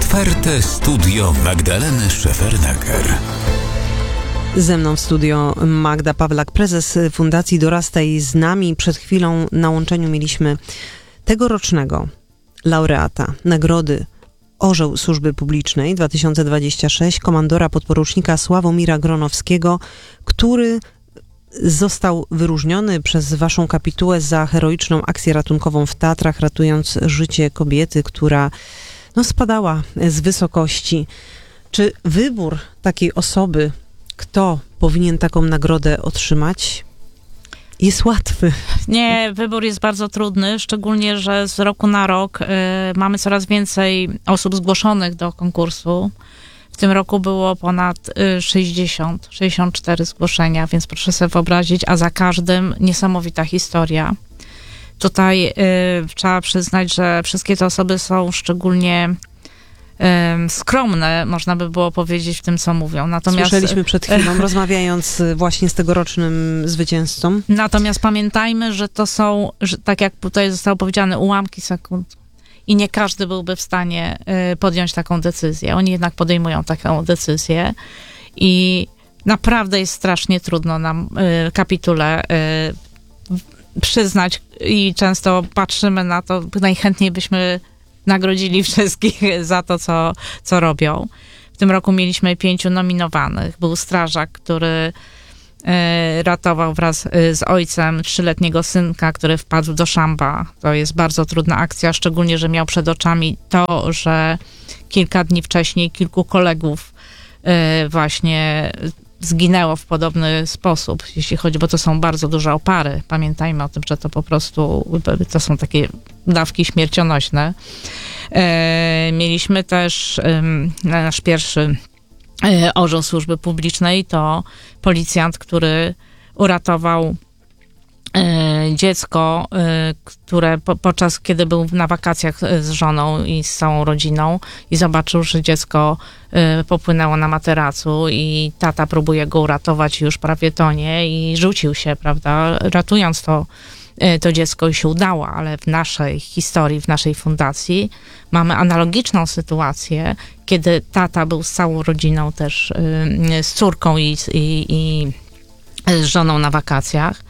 Otwarte studio Magdaleny Szefernaker. Ze mną w studio Magda Pawlak, prezes Fundacji Dorastaj z nami. Przed chwilą na łączeniu mieliśmy tegorocznego laureata Nagrody Orzeł Służby Publicznej 2026, komandora podporucznika Sławomira Gronowskiego, który został wyróżniony przez waszą kapitułę za heroiczną akcję ratunkową w Tatrach, ratując życie kobiety, która spadała z wysokości. Czy wybór takiej osoby, kto powinien taką nagrodę otrzymać, jest łatwy? Nie, wybór jest bardzo trudny, szczególnie, że z roku na rok mamy coraz więcej osób zgłoszonych do konkursu. W tym roku było ponad 64 zgłoszenia, więc proszę sobie wyobrazić, a za każdym niesamowita historia. Tutaj trzeba przyznać, że wszystkie te osoby są szczególnie skromne, można by było powiedzieć, w tym, co mówią. Natomiast słyszeliśmy przed chwilą, rozmawiając właśnie z tegorocznym zwycięzcą. Natomiast pamiętajmy, że to są, że tak jak tutaj zostało powiedziane, ułamki sekund. I nie każdy byłby w stanie podjąć taką decyzję. Oni jednak podejmują taką decyzję i naprawdę jest strasznie trudno nam kapitule przyznać i często patrzymy na to, najchętniej byśmy nagrodzili wszystkich za to, co robią. W tym roku mieliśmy 5 nominowanych. Był strażak, który ratował wraz z ojcem 3-letniego synka, który wpadł do szamba. To jest bardzo trudna akcja, szczególnie, że miał przed oczami to, że kilka dni wcześniej kilku kolegów właśnie zginęło w podobny sposób, jeśli chodzi, bo to są bardzo duże opary. Pamiętajmy o tym, że to po prostu, to są takie dawki śmiercionośne. Mieliśmy też nasz pierwszy orzeł służby publicznej, to policjant, który uratował dziecko, które podczas kiedy był na wakacjach z żoną i z całą rodziną i zobaczył, że dziecko popłynęło na materacu i tata próbuje go uratować, już prawie tonie i rzucił się, prawda, ratując to dziecko i się udało, ale w naszej historii, w naszej fundacji mamy analogiczną sytuację, kiedy tata był z całą rodziną też, z córką i z żoną na wakacjach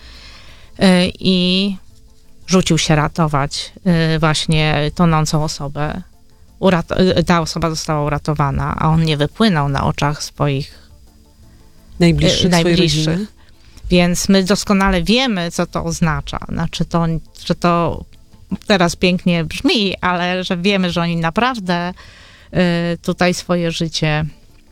i rzucił się ratować właśnie tonącą osobę. Ta osoba została uratowana, a on nie wypłynął na oczach swoich najbliższych. Więc my doskonale wiemy, co to oznacza. Znaczy to, że to teraz pięknie brzmi, ale że wiemy, że oni naprawdę tutaj swoje życie,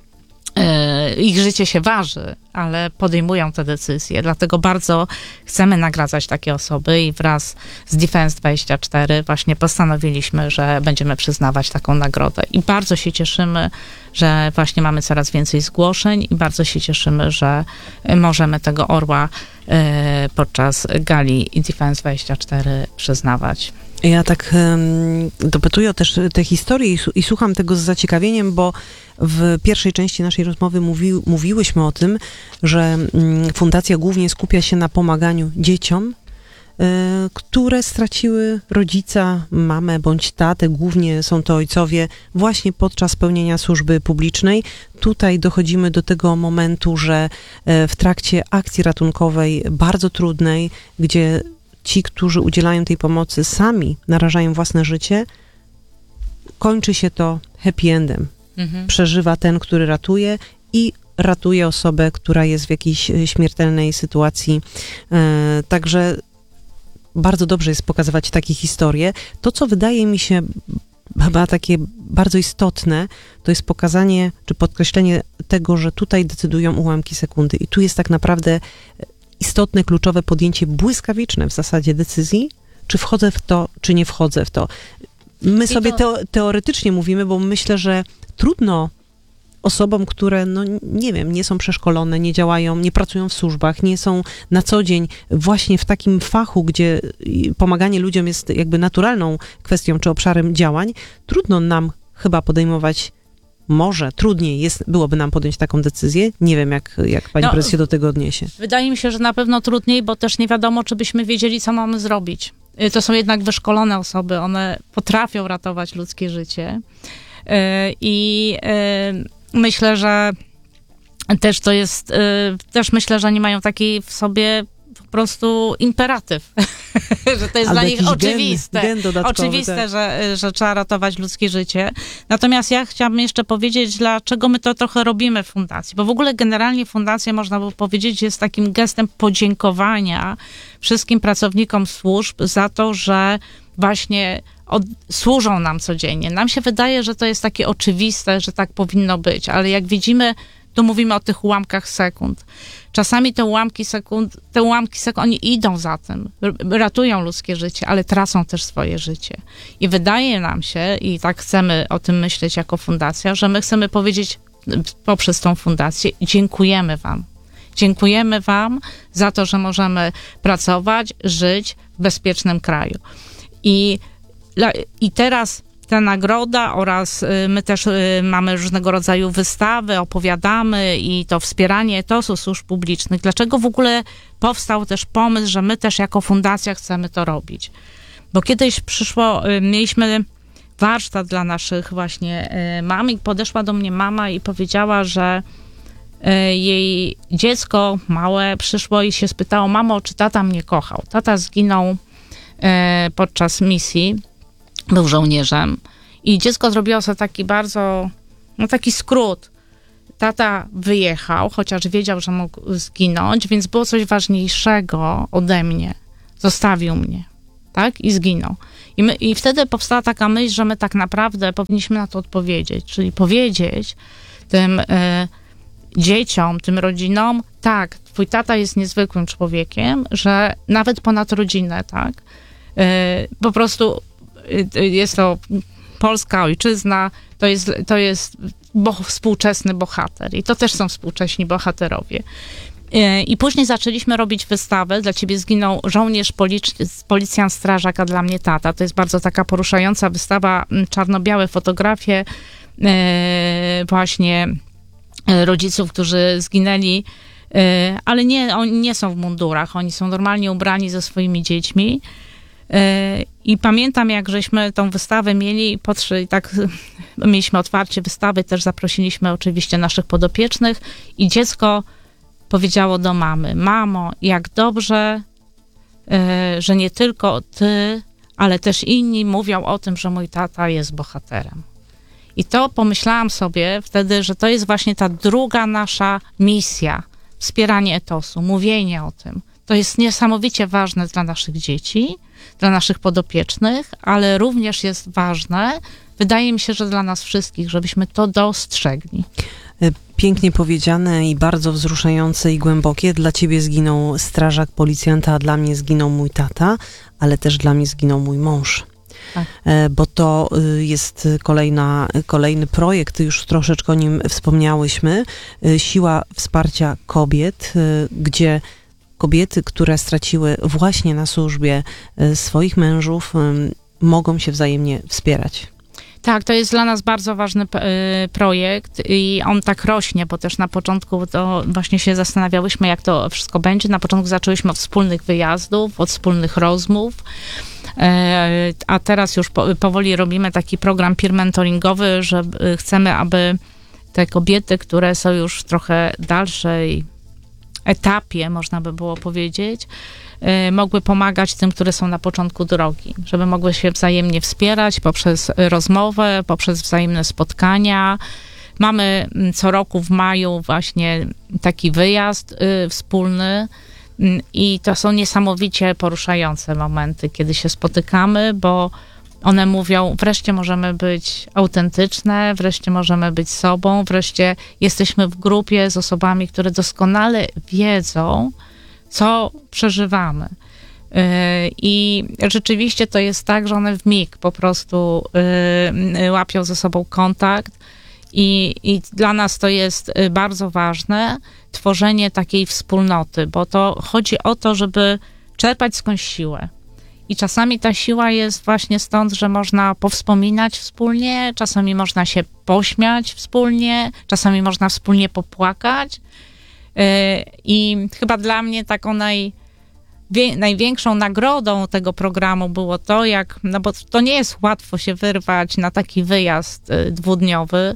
ich życie się waży, ale podejmują te decyzje. Dlatego bardzo chcemy nagradzać takie osoby i wraz z Defense24 właśnie postanowiliśmy, że będziemy przyznawać taką nagrodę. I bardzo się cieszymy, że właśnie mamy coraz więcej zgłoszeń i bardzo się cieszymy, że możemy tego orła podczas gali Defense24 przyznawać. Ja tak dopytuję też te historie i słucham tego z zaciekawieniem, bo w pierwszej części naszej rozmowy mówiłyśmy o tym, że fundacja głównie skupia się na pomaganiu dzieciom, które straciły rodzica, mamę bądź tatę, głównie są to ojcowie, właśnie podczas pełnienia służby publicznej. Tutaj dochodzimy do tego momentu, że w trakcie akcji ratunkowej, bardzo trudnej, gdzie ci, którzy udzielają tej pomocy, sami narażają własne życie, kończy się to happy endem. Przeżywa ten, który ratuje i ratuje osobę, która jest w jakiejś śmiertelnej sytuacji. Także bardzo dobrze jest pokazywać takie historie. To, co wydaje mi się chyba takie bardzo istotne, to jest pokazanie, czy podkreślenie tego, że tutaj decydują ułamki sekundy. I tu jest tak naprawdę istotne, kluczowe podjęcie błyskawiczne w zasadzie decyzji, czy wchodzę w to, czy nie wchodzę w to. My sobie teoretycznie mówimy, bo myślę, że trudno osobom, które, nie wiem, nie są przeszkolone, nie działają, nie pracują w służbach, nie są na co dzień właśnie w takim fachu, gdzie pomaganie ludziom jest jakby naturalną kwestią czy obszarem działań, trudno nam chyba podejmować, może trudniej byłoby nam podjąć taką decyzję. Nie wiem, jak pani prezes się do tego odniesie. Wydaje mi się, że na pewno trudniej, bo też nie wiadomo, czy byśmy wiedzieli, co mamy zrobić. To są jednak wyszkolone osoby, one potrafią ratować ludzkie życie. I myślę, że też to jest, też myślę, że oni mają taki w sobie po prostu imperatyw, że to jest Albo dla nich jakiś oczywiste. gen dodatkowy, Oczywiste, tak. że trzeba ratować ludzkie życie. Natomiast ja chciałabym jeszcze powiedzieć, dlaczego my to trochę robimy w fundacji. Bo w ogóle generalnie fundacja, można by powiedzieć, jest takim gestem podziękowania wszystkim pracownikom służb za to, że właśnie służą nam codziennie. Nam się wydaje, że to jest takie oczywiste, że tak powinno być, ale jak widzimy, tu mówimy o tych ułamkach sekund. Czasami te ułamki sekund, oni idą za tym, ratują ludzkie życie, ale tracą też swoje życie. I wydaje nam się, i tak chcemy o tym myśleć jako fundacja, że my chcemy powiedzieć poprzez tą fundację, dziękujemy wam. Dziękujemy wam za to, że możemy pracować, żyć w bezpiecznym kraju. I teraz ta nagroda oraz my też mamy różnego rodzaju wystawy, opowiadamy i to wspieranie etosu służb publicznych. Dlaczego w ogóle powstał też pomysł, że my też jako fundacja chcemy to robić? Bo kiedyś mieliśmy warsztat dla naszych właśnie mam i podeszła do mnie mama i powiedziała, że jej dziecko małe przyszło i się spytało: mamo, czy tata mnie kochał? Tata zginął podczas misji, był żołnierzem i dziecko zrobiło sobie taki bardzo, taki skrót. Tata wyjechał, chociaż wiedział, że mógł zginąć, więc było coś ważniejszego ode mnie. Zostawił mnie, tak? I zginął. I wtedy powstała taka myśl, że my tak naprawdę powinniśmy na to odpowiedzieć, czyli powiedzieć tym dzieciom, tym rodzinom: tak, twój tata jest niezwykłym człowiekiem, że nawet ponad rodzinę, tak? Po prostu jest to polska ojczyzna, to jest współczesny bohater i to też są współcześni bohaterowie. I później zaczęliśmy robić wystawę Dla ciebie zginął żołnierz, policjant, strażak, a dla mnie tata. To jest bardzo taka poruszająca wystawa, czarno-białe fotografie właśnie rodziców, którzy zginęli, ale oni nie są w mundurach, oni są normalnie ubrani ze swoimi dziećmi. I pamiętam, jak żeśmy tą wystawę mieli, tak mieliśmy otwarcie wystawy, też zaprosiliśmy oczywiście naszych podopiecznych i dziecko powiedziało do mamy: mamo, jak dobrze, że nie tylko ty, ale też inni mówią o tym, że mój tata jest bohaterem. I to pomyślałam sobie wtedy, że to jest właśnie ta druga nasza misja, wspieranie etosu, mówienie o tym. To jest niesamowicie ważne dla naszych dzieci, dla naszych podopiecznych, ale również jest ważne, wydaje mi się, że dla nas wszystkich, żebyśmy to dostrzegli. Pięknie powiedziane i bardzo wzruszające i głębokie. Dla ciebie zginął strażak, policjanta, a dla mnie zginął mój tata, ale też dla mnie zginął mój mąż. Tak. Bo to jest kolejny projekt, już troszeczkę o nim wspomniałyśmy, Siła wsparcia kobiet, gdzie kobiety, które straciły właśnie na służbie swoich mężów, mogą się wzajemnie wspierać. Tak, to jest dla nas bardzo ważny projekt i on tak rośnie, bo też na początku to właśnie się zastanawiałyśmy, jak to wszystko będzie. Na początku zaczęłyśmy od wspólnych wyjazdów, od wspólnych rozmów, a teraz już powoli robimy taki program peer mentoringowy, że chcemy, aby te kobiety, które są już w trochę dalszej etapie, można by było powiedzieć, mogły pomagać tym, które są na początku drogi, żeby mogły się wzajemnie wspierać poprzez rozmowę, poprzez wzajemne spotkania. Mamy co roku w maju właśnie taki wyjazd wspólny i to są niesamowicie poruszające momenty, kiedy się spotykamy, bo one mówią: wreszcie możemy być autentyczne, wreszcie możemy być sobą, wreszcie jesteśmy w grupie z osobami, które doskonale wiedzą, co przeżywamy. I rzeczywiście to jest tak, że one w mig po prostu łapią ze sobą kontakt i dla nas to jest bardzo ważne, tworzenie takiej wspólnoty, bo to chodzi o to, żeby czerpać skądś siłę. I czasami ta siła jest właśnie stąd, że można powspominać wspólnie, czasami można się pośmiać wspólnie, czasami można wspólnie popłakać. I chyba dla mnie taką największą nagrodą tego programu było to, no bo to nie jest łatwo się wyrwać na taki wyjazd dwudniowy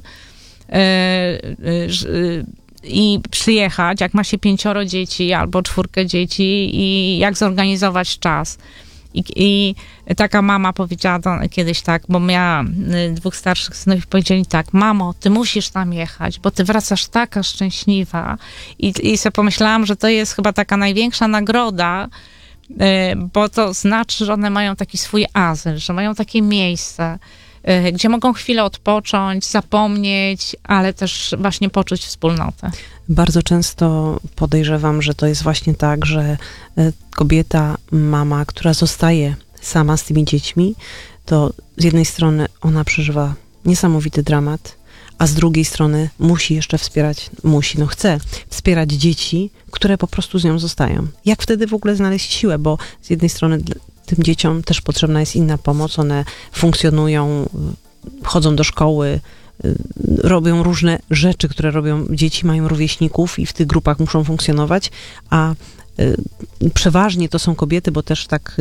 i przyjechać, jak ma się 5 dzieci albo 4 dzieci i jak zorganizować czas. I taka mama powiedziała kiedyś tak, bo miała 2 starszych synów i powiedzieli tak: mamo, ty musisz tam jechać, bo ty wracasz taka szczęśliwa. I sobie pomyślałam, że to jest chyba taka największa nagroda, bo to znaczy, że one mają taki swój azyl, że mają takie miejsce, gdzie mogą chwilę odpocząć, zapomnieć, ale też właśnie poczuć wspólnotę. Bardzo często podejrzewam, że to jest właśnie tak, że kobieta, mama, która zostaje sama z tymi dziećmi, to z jednej strony ona przeżywa niesamowity dramat, a z drugiej strony musi jeszcze chce wspierać dzieci, które po prostu z nią zostają. Jak wtedy w ogóle znaleźć siłę? Bo z jednej strony tym dzieciom też potrzebna jest inna pomoc, one funkcjonują, chodzą do szkoły, robią różne rzeczy, które robią dzieci, mają rówieśników i w tych grupach muszą funkcjonować, a przeważnie to są kobiety, bo też tak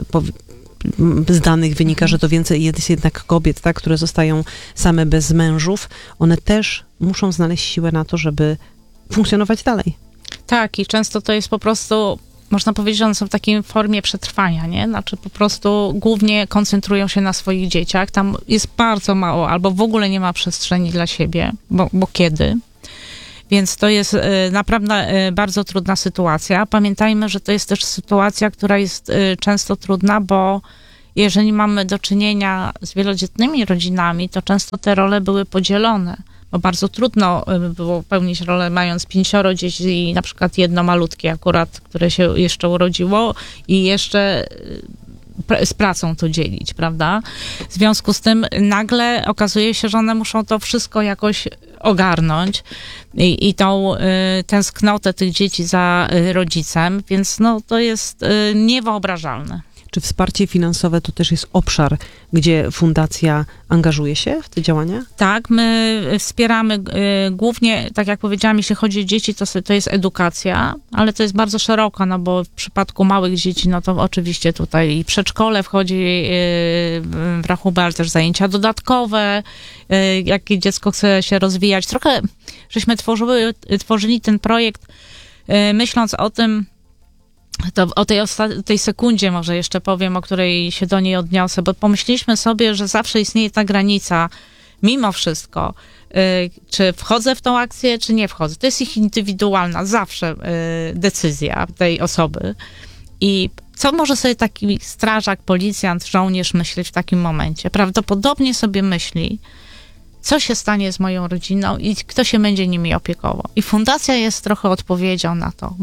z danych wynika, że to więcej jest jednak kobiet, tak, które zostają same bez mężów. One też muszą znaleźć siłę na to, żeby funkcjonować dalej. Tak, i często to jest po prostu, można powiedzieć, że one są w takiej formie przetrwania, nie? Znaczy po prostu głównie koncentrują się na swoich dzieciach. Tam jest bardzo mało, albo w ogóle nie ma przestrzeni dla siebie, bo kiedy? Więc to jest naprawdę bardzo trudna sytuacja. Pamiętajmy, że to jest też sytuacja, która jest często trudna, bo jeżeli mamy do czynienia z wielodzietnymi rodzinami, to często te role były podzielone, bo bardzo trudno było pełnić rolę mając 5 dzieci i na przykład jedno malutkie akurat, które się jeszcze urodziło i jeszcze z pracą to dzielić, prawda? W związku z tym nagle okazuje się, że one muszą to wszystko jakoś ogarnąć i tą tęsknotę tych dzieci za rodzicem, więc no to jest niewyobrażalne. Czy wsparcie finansowe to też jest obszar, gdzie fundacja angażuje się w te działania? Tak, my wspieramy głównie, tak jak powiedziałam, jeśli chodzi o dzieci, to jest edukacja, ale to jest bardzo szeroko, no bo w przypadku małych dzieci, no to oczywiście tutaj i przedszkole wchodzi w rachubę, ale też zajęcia dodatkowe, jak dziecko chce się rozwijać. Trochę żeśmy tworzyli ten projekt, myśląc o tym, to o tej sekundzie może jeszcze powiem, o której się do niej odniosę, bo pomyśleliśmy sobie, że zawsze istnieje ta granica, mimo wszystko, czy wchodzę w tą akcję, czy nie wchodzę. To jest ich indywidualna zawsze decyzja tej osoby. I co może sobie taki strażak, policjant, żołnierz myśleć w takim momencie? Prawdopodobnie sobie myśli, co się stanie z moją rodziną i kto się będzie nimi opiekował. I fundacja jest trochę odpowiedzią na to.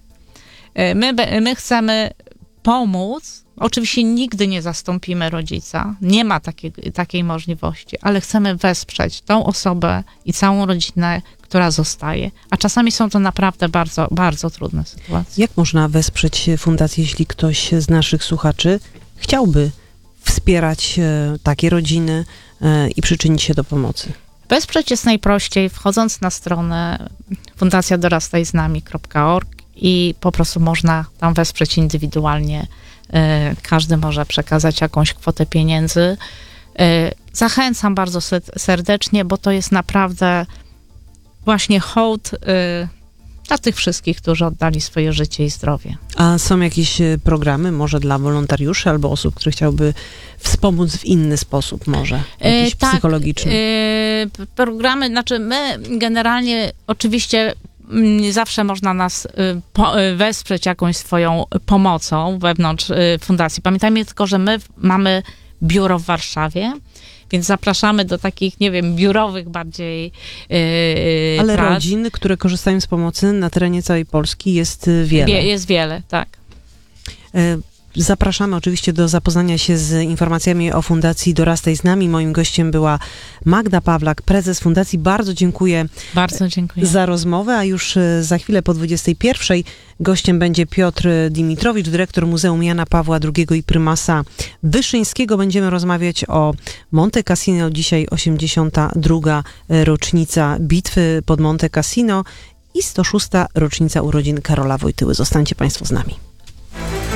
My chcemy pomóc. Oczywiście nigdy nie zastąpimy rodzica. Nie ma takiej możliwości, ale chcemy wesprzeć tą osobę i całą rodzinę, która zostaje. A czasami są to naprawdę bardzo, bardzo trudne sytuacje. Jak można wesprzeć fundację, jeśli ktoś z naszych słuchaczy chciałby wspierać takie rodziny i przyczynić się do pomocy? Wesprzeć jest najprościej, wchodząc na stronę fundacjadorastajznami.org i po prostu można tam wesprzeć indywidualnie. Każdy może przekazać jakąś kwotę pieniędzy. Zachęcam bardzo serdecznie, bo to jest naprawdę właśnie hołd dla tych wszystkich, którzy oddali swoje życie i zdrowie. A są jakieś programy, może dla wolontariuszy albo osób, które chciałyby wspomóc w inny sposób, może jakiś psychologiczny? Programy, znaczy my generalnie oczywiście zawsze można nas wesprzeć jakąś swoją pomocą wewnątrz fundacji. Pamiętajmy tylko, że my mamy biuro w Warszawie, więc zapraszamy do takich, nie wiem, biurowych bardziej Ale prac. rodzin, które korzystają z pomocy na terenie całej Polski jest wiele. Jest wiele, tak. Zapraszamy oczywiście do zapoznania się z informacjami o Fundacji Dorastaj z nami. Moim gościem była Magda Pawlak, prezes fundacji. Bardzo dziękuję, za rozmowę, a już za chwilę po 21:00 gościem będzie Piotr Dimitrowicz, dyrektor Muzeum Jana Pawła II i prymasa Wyszyńskiego. Będziemy rozmawiać o Monte Cassino. Dzisiaj 82. rocznica bitwy pod Monte Cassino i 106. rocznica urodzin Karola Wojtyły. Zostańcie Państwo z nami.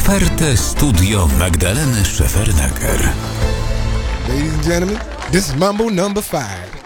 Czwarte studio Magdaleny Szefernaker. Ladies and gentlemen, this is Mambo number 5.